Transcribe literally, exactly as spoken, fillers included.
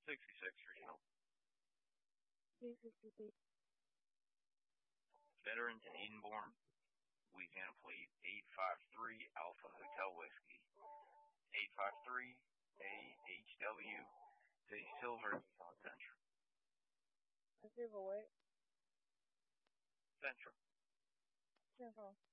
sixty-six Regional. three fifty-three. Veteran to Edenborn, Louisiana plate eight five three Alpha Hotel Whiskey. eight five three A H W. The Silver Nissan Sentra. I give away. Sentra. Central.